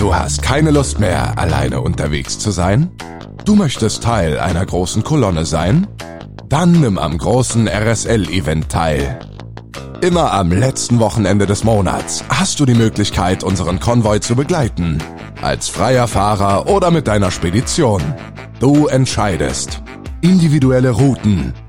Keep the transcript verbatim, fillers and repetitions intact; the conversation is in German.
Du hast keine Lust mehr, alleine unterwegs zu sein? Du möchtest Teil einer großen Kolonne sein? Dann nimm am großen R S L-Event teil. Immer am letzten Wochenende des Monats hast du die Möglichkeit, unseren Konvoi zu begleiten. Als freier Fahrer oder mit deiner Spedition. Du entscheidest. Individuelle Routen,